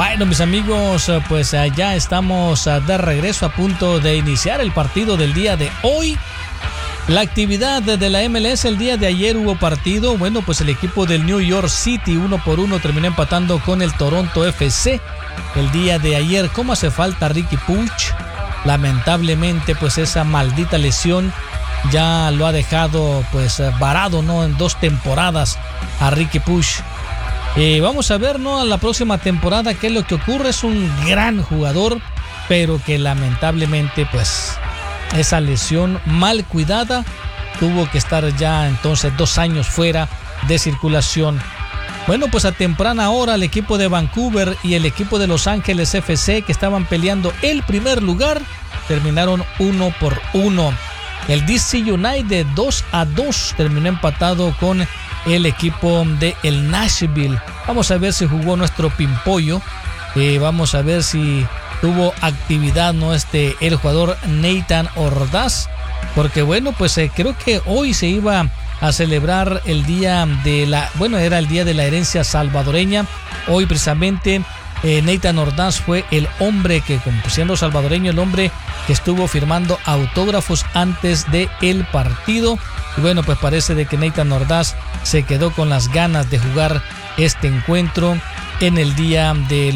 Bueno, mis amigos, pues ya estamos de regreso a punto de iniciar el partido del día de hoy. La actividad de la MLS el día de ayer hubo partido. Bueno, pues el equipo del New York City 1-1 terminó empatando con el Toronto FC el día de ayer. ¿Cómo hace falta Riqui Puig? Lamentablemente, pues esa maldita lesión ya lo ha dejado pues varado, ¿no? En 2 temporadas a Riqui Puig. Vamos a ver, ¿no? A la próxima temporada qué es lo que ocurre. Es un gran jugador, pero que lamentablemente pues esa lesión mal cuidada tuvo que estar ya entonces 2 años fuera de circulación. Bueno, pues a temprana hora el equipo de Vancouver y el equipo de Los Ángeles FC, que estaban peleando el primer lugar, terminaron 1-1. El DC United 2-2 terminó empatado con el equipo de el Nashville. Vamos a ver si jugó nuestro Pimpollo. Vamos a ver si tuvo actividad, ¿no? El jugador Nathan Ordaz. Porque bueno, pues creo que hoy se iba a celebrar el día de era el día de la herencia salvadoreña. Hoy precisamente Nathan Ordaz fue el hombre que, siendo salvadoreño, el hombre que estuvo firmando autógrafos antes del partido. Y bueno, pues parece de que Nathan Ordaz se quedó con las ganas de jugar este encuentro en el día de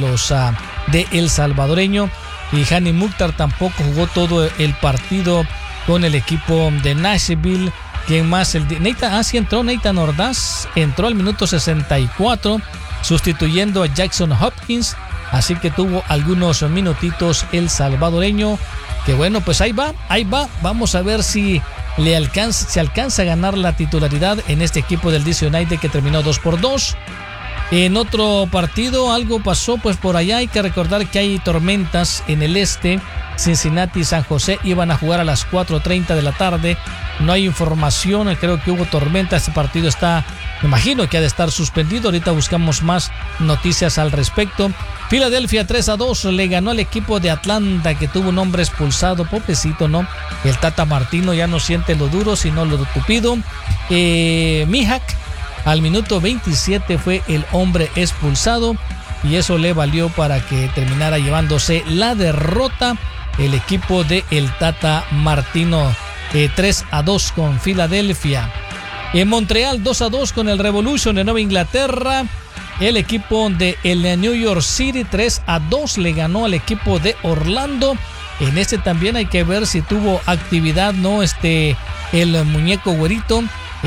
el salvadoreño. Y Hani Mukhtar tampoco jugó todo el partido con el equipo de Nashville. ¿Quién más? Entró Nathan Ordaz, entró al minuto 64 sustituyendo a Jackson Hopkins, así que tuvo algunos minutitos el salvadoreño, que bueno, pues ahí va, vamos a ver si se alcanza a ganar la titularidad en este equipo del DC United, que terminó 2-2. En otro partido algo pasó pues por allá. Hay que recordar que hay tormentas en el este. Cincinnati y San José iban a jugar a las 4:30 de la tarde. No hay información, creo que hubo tormenta. Este partido me imagino que ha de estar suspendido. Ahorita buscamos más noticias al respecto. Filadelfia 3-2 le ganó al equipo de Atlanta, que tuvo un hombre expulsado. Pobrecito, ¿no? El Tata Martino ya no siente lo duro, sino lo tupido. Mihak al minuto 27 fue el hombre expulsado, y eso le valió para que terminara llevándose la derrota el equipo de el Tata Martino. 3-2 con Filadelfia. En Montreal 2-2 con el Revolution de Nueva Inglaterra. El equipo de el New York City 3-2 le ganó al equipo de Orlando. En este también hay que ver si tuvo actividad, ¿no? El muñeco güerito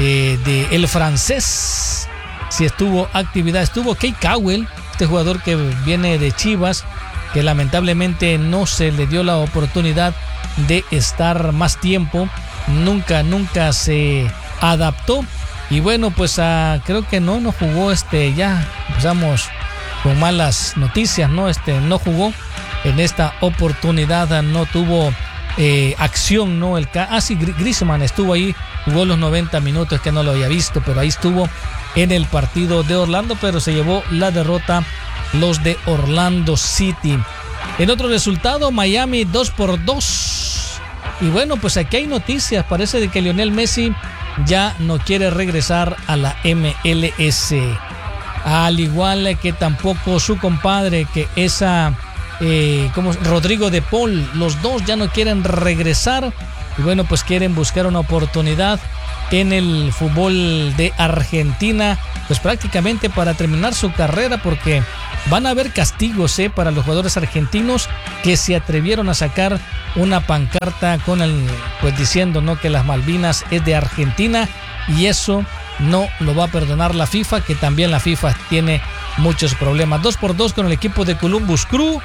de el francés. Si estuvo actividad, estuvo Kate Cowell, este jugador que viene de Chivas, que lamentablemente no se le dio la oportunidad de estar más tiempo. Nunca se adaptó. Y bueno, pues creo que no jugó. Ya empezamos con malas noticias, ¿no? No jugó en esta oportunidad, no tuvo acción, ¿no? Sí, Griezmann estuvo ahí, jugó los 90 minutos, que no lo había visto, pero ahí estuvo en el partido de Orlando, pero se llevó la derrota los de Orlando City. En otro resultado, Miami 2-2. Y bueno, pues aquí hay noticias. Parece de que Lionel Messi ya no quiere regresar a la MLS. Al igual que tampoco su compadre, que es Rodrigo de Paul. Los dos ya no quieren regresar. Y bueno, pues quieren buscar una oportunidad en el fútbol de Argentina, pues prácticamente para terminar su carrera, porque van a haber castigos para los jugadores argentinos que se atrevieron a sacar una pancarta pues diciendo, ¿no?, que las Malvinas es de Argentina, y eso no lo va a perdonar la FIFA, que también la FIFA tiene muchos problemas. 2-2 con el equipo de Columbus Crew.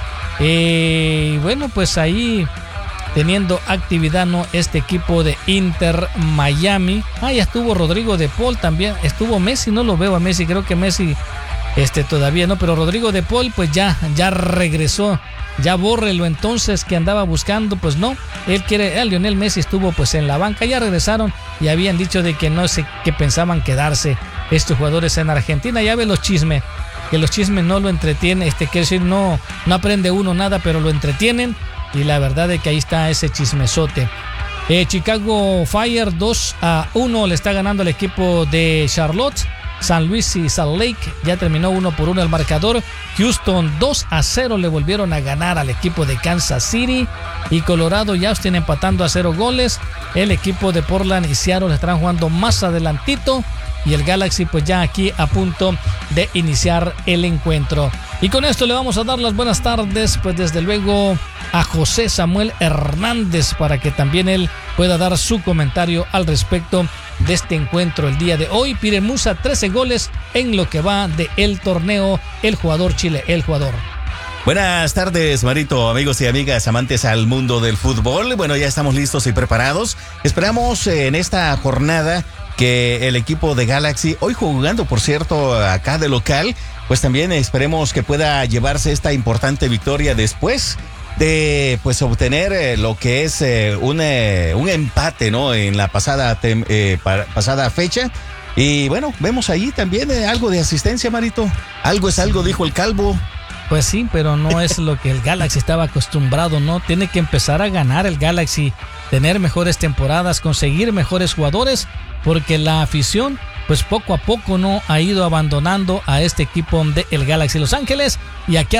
Y bueno, pues ahí teniendo actividad, ¿no?, este equipo de Inter Miami. Ya estuvo Rodrigo de Paul, también estuvo Messi. No lo veo a Messi, creo que Messi todavía no, pero Rodrigo de Paul pues ya regresó. Ya bórrelo entonces, que andaba buscando, pues no, él quiere. Lionel Messi estuvo pues en la banca, ya regresaron y habían dicho de que no sé, que pensaban quedarse estos jugadores en Argentina. Ya ve los chismes, que los chismes no lo entretienen, quiere decir, no aprende uno nada, pero lo entretienen. Y la verdad es que ahí está ese chismesote. Chicago Fire 2-1 le está ganando al equipo de Charlotte. San Luis y Salt Lake. Ya terminó 1-1 el marcador. Houston 2-0 le volvieron a ganar al equipo de Kansas City. Y Colorado y Austin empatando a 0 goles. El equipo de Portland y Seattle estarán jugando más adelantito. Y el Galaxy pues ya aquí a punto de iniciar el encuentro. Y con esto le vamos a dar las buenas tardes, pues desde luego a José Samuel Hernández para que también él pueda dar su comentario al respecto de este encuentro el día de hoy. Pire Musa 13 goles en lo que va del torneo. El jugador Chile, el jugador. Buenas tardes, Marito, amigos y amigas amantes al mundo del fútbol. Bueno, ya estamos listos y preparados. Esperamos en esta jornada que el equipo de Galaxy, hoy jugando por cierto acá de local, pues también esperemos que pueda llevarse esta importante victoria después de pues obtener lo que es un empate, ¿no? En la pasada fecha. Y bueno, vemos ahí también algo de asistencia, Marito. Algo es algo, dijo el Calvo. Pues sí, pero no es lo que el Galaxy estaba acostumbrado, ¿no? Tiene que empezar a ganar el Galaxy, tener mejores temporadas, conseguir mejores jugadores, porque la afición, pues poco a poco no ha ido abandonando a este equipo de el Galaxy Los Ángeles. Y aquí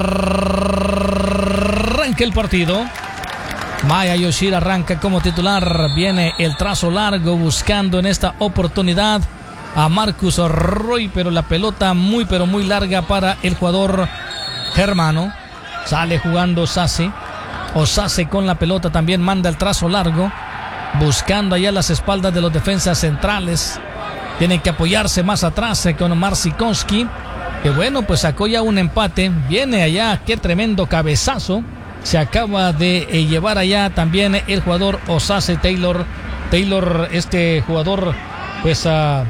arranca el partido. Maya Yoshida arranca como titular. Viene el trazo largo buscando en esta oportunidad a Marcus Roy, pero la pelota muy pero muy larga para el jugador germano. Sale jugando Sase. Osase con la pelota también manda el trazo largo, buscando allá las espaldas de los defensas centrales. Tiene que apoyarse más atrás con Marcinkowski, que bueno, pues sacó ya un empate. Viene allá, qué tremendo cabezazo se acaba de llevar allá también el jugador Osase Taylor, este jugador pues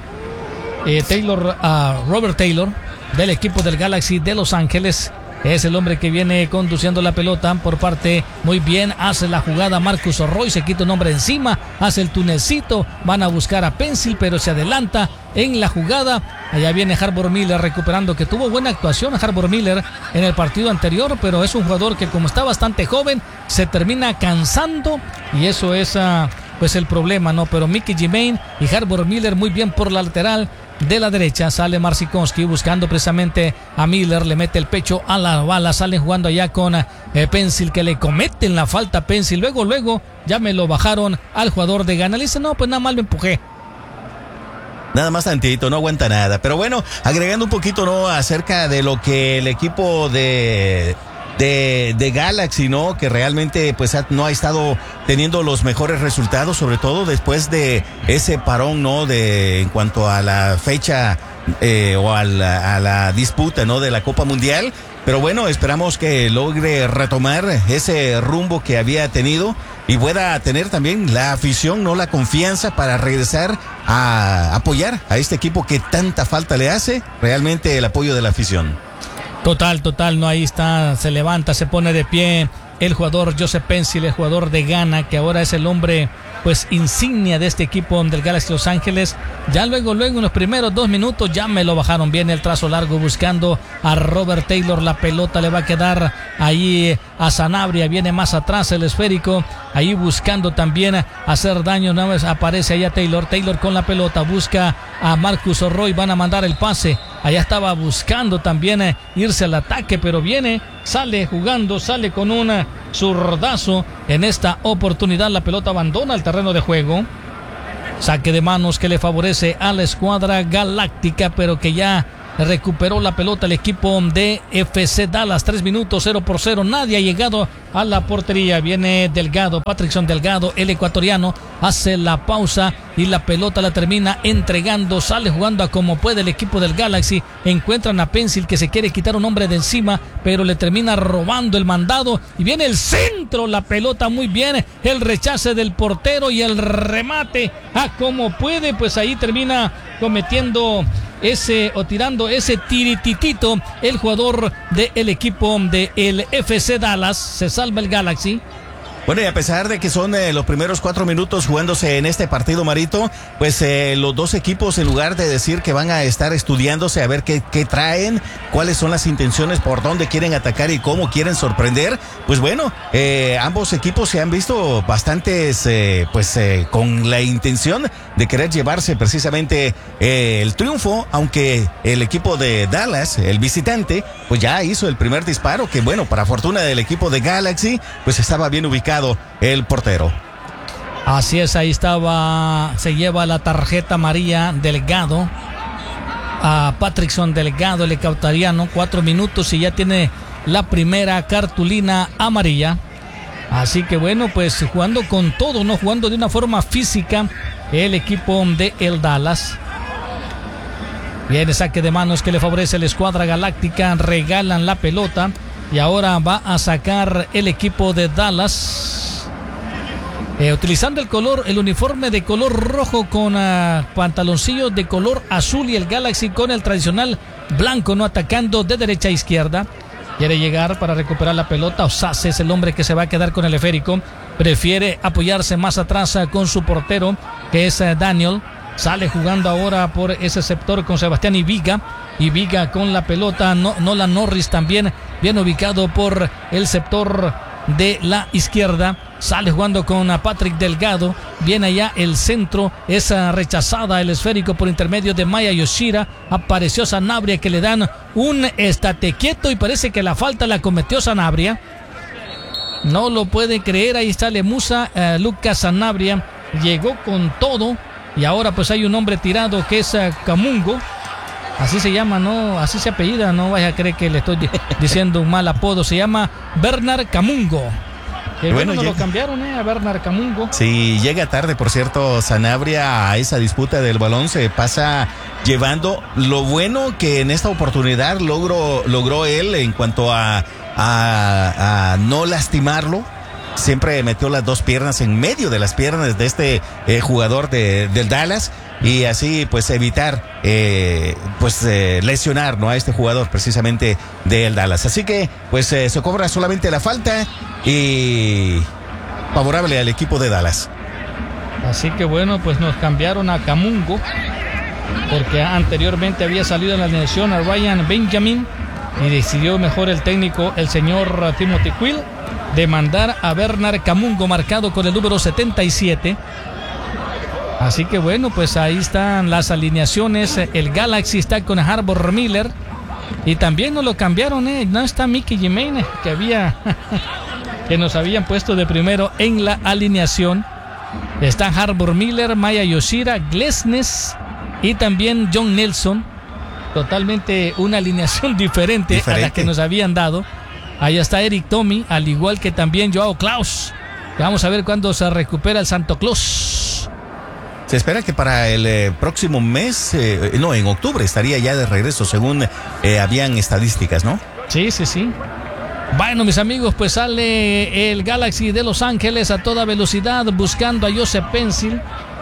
Robert Taylor del equipo del Galaxy de Los Ángeles. Es el hombre que viene conduciendo la pelota por parte, muy bien, hace la jugada Marcus Roy, se quita un hombre encima, hace el tunelcito, van a buscar a Pencil, pero se adelanta en la jugada. Allá viene Harbor Miller recuperando, que tuvo buena actuación Harbor Miller en el partido anterior, pero es un jugador que como está bastante joven, se termina cansando y eso es pues el problema, ¿no? Pero Mickey Germain y Harbor Miller muy bien por la lateral. De la derecha sale Marcinkowski buscando precisamente a Miller, le mete el pecho a la bala, salen jugando allá con Pencil, que le cometen la falta Pencil, luego ya me lo bajaron al jugador de Ghana, le dice no, pues nada más lo empujé. Nada más tantito, no aguanta nada, pero bueno, agregando un poquito, ¿no? Acerca de lo que el equipo de Galaxy, ¿no? Que realmente pues no ha estado teniendo los mejores resultados, sobre todo después de ese parón, ¿no? En cuanto a la fecha o a la disputa, ¿no? De la Copa Mundial. Pero bueno, esperamos que logre retomar ese rumbo que había tenido y pueda tener también la afición, ¿no? La confianza para regresar a apoyar a este equipo que tanta falta le hace, realmente el apoyo de la afición. Total, no, ahí está, se levanta, se pone de pie el jugador Joseph Pencil, el jugador de Ghana, que ahora es el hombre pues insignia de este equipo del Galaxy Los Ángeles. Ya luego en los primeros 2 minutos ya me lo bajaron bien, el trazo largo buscando a Robert Taylor, la pelota le va a quedar ahí a Sanabria, viene más atrás el esférico, ahí buscando también hacer daño, una vez aparece allá Taylor con la pelota, busca a Marcus Roy, van a mandar el pase, allá estaba buscando también irse al ataque, pero sale con un zurdazo. En esta oportunidad la pelota abandona el terreno de juego. Saque de manos que le favorece a la escuadra galáctica, pero que ya recuperó la pelota el equipo de FC Dallas. 3 minutos, 0-0. Nadie ha llegado a la portería. Viene Delgado, Patrickson Delgado, el ecuatoriano, hace la pausa y la pelota la termina entregando. Sale jugando a como puede el equipo del Galaxy. Encuentran a Pencil, que se quiere quitar un hombre de encima, pero le termina robando el mandado. Y viene el centro, la pelota muy bien, el rechace del portero y el remate a como puede. Pues ahí termina cometiendo tirando ese tirititito el jugador del equipo del FC Dallas. Se salva el Galaxy. Bueno, y a pesar de que son los primeros 4 minutos jugándose en este partido, Marito, pues los dos equipos, en lugar de decir que van a estar estudiándose a ver qué traen, cuáles son las intenciones, por dónde quieren atacar y cómo quieren sorprender, pues bueno, ambos equipos se han visto bastantes, con la intención de querer llevarse precisamente el triunfo, aunque el equipo de Dallas, el visitante, pues ya hizo el primer disparo, que bueno, para fortuna del equipo de Galaxy, pues estaba bien ubicado el portero. Así es, ahí estaba, se lleva la tarjeta amarilla Delgado, a Patrickson Delgado, el ecuatoriano, 4 minutos y ya tiene la primera cartulina amarilla. Así que bueno, pues jugando con todo, no jugando de una forma física el equipo de el Dallas. Viene saque de manos que le favorece la escuadra galáctica, regalan la pelota. Y ahora va a sacar el equipo de Dallas. Utilizando el uniforme de color rojo con pantaloncillos de color azul y el Galaxy con el tradicional blanco, no atacando de derecha a izquierda. Quiere llegar para recuperar la pelota. Osase es el hombre que se va a quedar con el esférico. Prefiere apoyarse más atrás con su portero, que es Daniel. Sale jugando ahora por ese sector con Sebastián Iviga. Iviga con la pelota. Nolan Norris también bien ubicado por el sector de la izquierda. Sale jugando con Patrick Delgado. Viene allá el centro. Es rechazada el esférico por intermedio de Maya Yoshida. Apareció Sanabria que le dan un estate quieto y parece que la falta la cometió Sanabria. No lo puede creer. Ahí está Lemusa. Lucas Sanabria llegó con todo. Y ahora pues hay un hombre tirado que es Camungo. Así se llama, no, así se apellida, no vaya a creer que le estoy diciendo un mal apodo. Se llama Bernard Camungo. Bueno, no lo cambiaron, a Bernard Camungo. Sí, llega tarde, por cierto, Sanabria a esa disputa del balón, se pasa llevando. Lo bueno que en esta oportunidad logró él en cuanto a no lastimarlo. Siempre metió las dos piernas en medio de las piernas de este jugador del Dallas y así pues evitar lesionar, ¿no?, a este jugador precisamente del Dallas. Así que pues se cobra solamente la falta y favorable al equipo de Dallas. Así que bueno, pues nos cambiaron a Camungo porque anteriormente había salido en la alineación a Ryan Benjamin y decidió mejor el técnico, el señor Timothy Quill, de mandar a Bernard Camungo marcado con el número 77. Así que bueno, pues ahí están las alineaciones. El Galaxy está con Harbor Miller y también nos lo cambiaron, no está Mickey Jiménez que nos habían puesto de primero en la alineación. Está Harbor Miller, Maya Yoshida, Glesnes y también John Nelson. Totalmente una alineación diferente a la que nos habían dado. Ahí está Eric Tommy, al igual que también Joao Klaus. Vamos a ver cuándo se recupera el Santo Claus. Se espera que para el próximo mes, en octubre estaría ya de regreso, según habían estadísticas, ¿no? Sí. Bueno, mis amigos, pues sale el Galaxy de Los Ángeles a toda velocidad buscando a Joseph Pencil.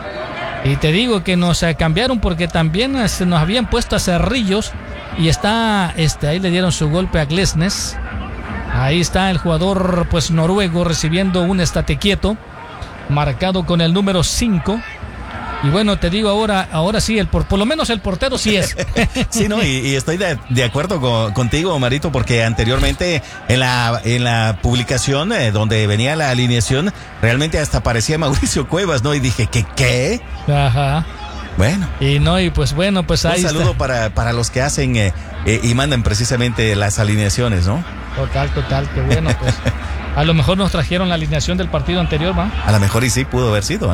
Y te digo que nos cambiaron porque también nos habían puesto a Cerrillos. Y está, ahí le dieron su golpe a Glesnes. Ahí está el jugador pues noruego recibiendo un estate quieto, marcado con el número 5. Y bueno, te digo ahora sí, por lo menos el portero sí es. Sí, no, y estoy de acuerdo contigo, Marito, porque anteriormente en la publicación donde venía la alineación, realmente hasta parecía Mauricio Cuevas, ¿no? Y dije, ¿qué? Ajá. Bueno. Pues ahí un saludo para los que hacen y mandan precisamente las alineaciones, ¿no? Total, que bueno, pues a lo mejor nos trajeron la alineación del partido anterior, ¿va? A lo mejor y sí pudo haber sido,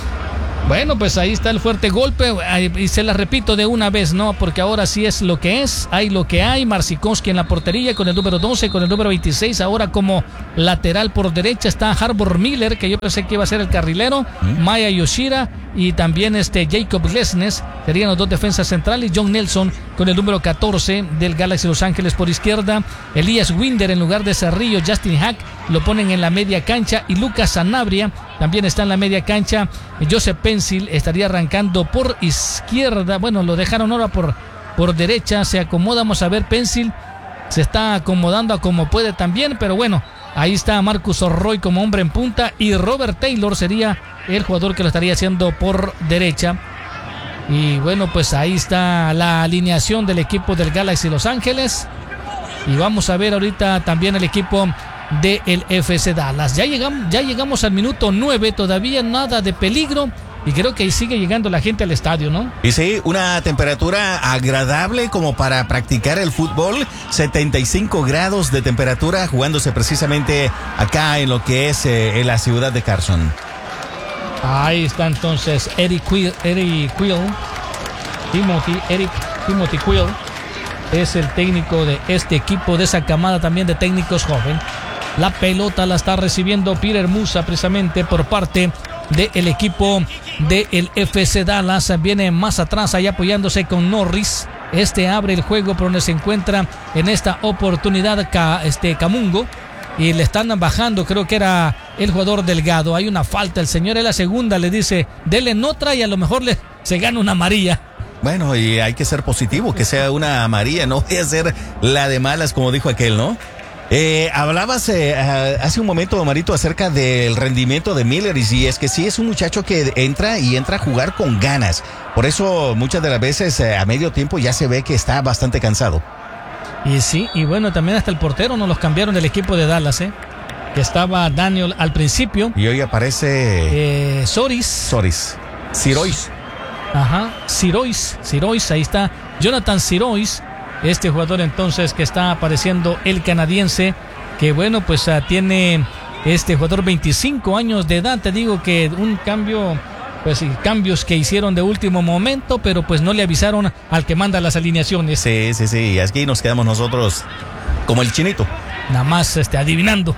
Bueno, pues ahí está el fuerte golpe y se la repito de una vez, ¿no? Porque ahora sí es lo que es, hay lo que hay. Marcikowski en la portería con el número 12, con el número 26, ahora como lateral por derecha está Harbor Miller, que yo pensé que iba a ser el carrilero, Maya Yoshida y también Jacob Glesnes, serían los dos defensas centrales. John Nelson con el número 14 del Galaxy Los Ángeles por izquierda, Elías Winder en lugar de Cerrillo, Justin Hack lo ponen en la media cancha y Lucas Sanabria también está en la media cancha. Joseph Pencil estaría arrancando por izquierda. Bueno, lo dejaron ahora por derecha. Se acomoda. Vamos a ver, Pencil se está acomodando a como puede también. Pero bueno, Ahí está Marcus Roy como hombre en punta y Robert Taylor sería el jugador que lo estaría haciendo por derecha. Y bueno, pues ahí está la alineación del equipo del Galaxy Los Ángeles. Y vamos a ver ahorita también el equipo del FC Dallas. Ya llegamos al minuto 9, todavía nada de peligro. Y creo que ahí sigue llegando la gente al estadio, ¿no? Y sí, una temperatura agradable como para practicar el fútbol. 75 grados de temperatura jugándose precisamente acá en lo que es en la ciudad de Carson. Ahí está entonces Timothy Quill. Es el técnico de este equipo, de esa camada también de técnicos joven. La pelota la está recibiendo Peter Musa precisamente por parte del equipo del FC Dallas. Viene más atrás ahí apoyándose con Norris. Abre el juego por donde se encuentra en esta oportunidad Camungo. Y le están bajando, creo que era el jugador Delgado. Hay una falta, el señor en la segunda le dice, dele otra y a lo mejor se gana una amarilla. Bueno, y hay que ser positivo, que sea una amarilla, no voy a ser la de malas como dijo aquel, ¿no? Hablabas hace un momento, Marito, acerca del rendimiento de Miller, y es que sí es un muchacho que entra a jugar con ganas. Por eso muchas de las veces a medio tiempo ya se ve que está bastante cansado. Y sí, y bueno, también hasta el portero nos los cambiaron del equipo de Dallas, que estaba Daniel al principio. Y hoy aparece Sirois. Ajá, Sirois, ahí está Jonathan Sirois. Este jugador entonces que está apareciendo, el canadiense, que bueno, pues tiene este jugador 25 años de edad. Te digo que un cambio, pues cambios que hicieron de último momento, pero pues no le avisaron al que manda las alineaciones. Sí, aquí nos quedamos nosotros como el chinito. Nada más adivinando.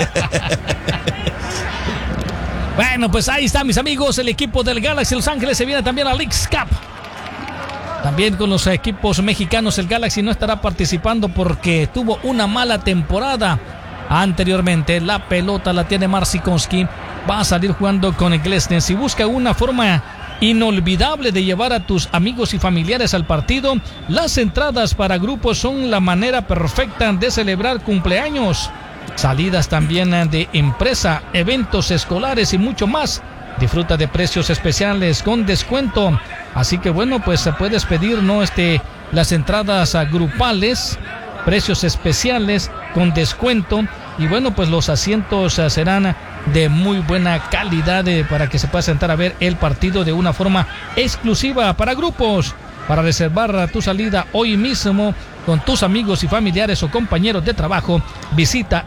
Bueno, pues ahí está, mis amigos, el equipo del Galaxy Los Ángeles se viene también a Leagues Cup. También con los equipos mexicanos, el Galaxy no estará participando porque tuvo una mala temporada anteriormente. La pelota la tiene Marcinkowski. Va a salir jugando con Glesnes y busca una forma inolvidable de llevar a tus amigos y familiares al partido. Las entradas para grupos son la manera perfecta de celebrar cumpleaños, salidas también de empresa, eventos escolares y mucho más. Disfruta de precios especiales con descuento. Así que bueno, pues puedes pedir las entradas grupales, precios especiales con descuento. Y bueno, pues los asientos serán de muy buena calidad para que se pueda sentar a ver el partido de una forma exclusiva para grupos. Para reservar tu salida hoy mismo con tus amigos y familiares o compañeros de trabajo, visita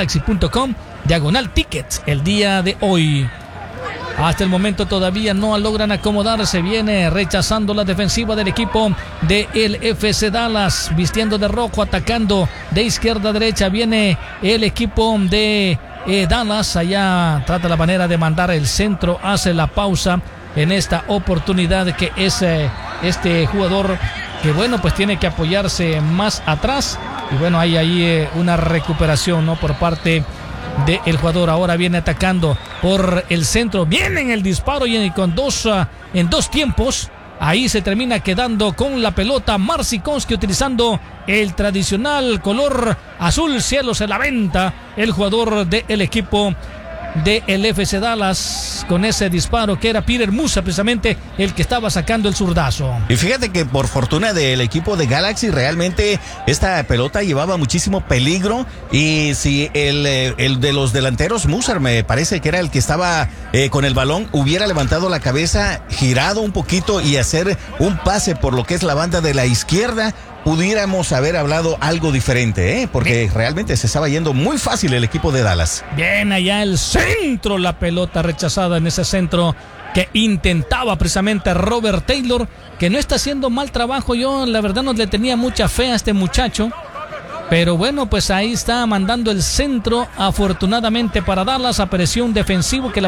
lagalaxy.com/tickets el día de hoy. Hasta el momento todavía no logran acomodarse. Viene rechazando la defensiva del equipo del FC Dallas, vistiendo de rojo, atacando de izquierda a derecha. Viene el equipo de Dallas. Allá trata la manera de mandar el centro, hace la pausa en esta oportunidad, que es este jugador que bueno, pues tiene que apoyarse más atrás. Y bueno, hay ahí una recuperación, ¿no?, por parte del jugador. Ahora viene atacando por el centro, viene en el disparo y en dos tiempos. Ahí se termina quedando con la pelota Marcinkowski, utilizando el tradicional color azul cielo, se la venta el jugador del equipo del FC Dallas con ese disparo, que era Peter Musa precisamente el que estaba sacando el zurdazo. Y fíjate que por fortuna del equipo de Galaxy, realmente esta pelota llevaba muchísimo peligro. Y si el de los delanteros, Musa, me parece que era el que estaba con el balón, hubiera levantado la cabeza, girado un poquito y hacer un pase por lo que es la banda de la izquierda, pudiéramos haber hablado algo diferente, porque realmente se estaba yendo muy fácil el equipo de Dallas. Bien, allá el centro, la pelota rechazada en ese centro que intentaba precisamente Robert Taylor, que no está haciendo mal trabajo. Yo la verdad no le tenía mucha fe a este muchacho, pero bueno, pues ahí está mandando el centro. Afortunadamente para Dallas apareció un defensivo que la